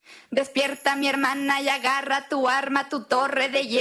Despierta mi hermana y agarra tu arma, tu torre de hierro.